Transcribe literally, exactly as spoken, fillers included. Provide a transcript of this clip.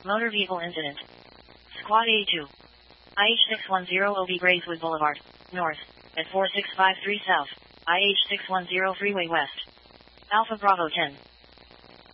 Motor vehicle incident. Squad A two. I H six one zero O B Braeswood Boulevard, North, at four six five three South, I H six one zero Freeway West. Alpha Bravo ten.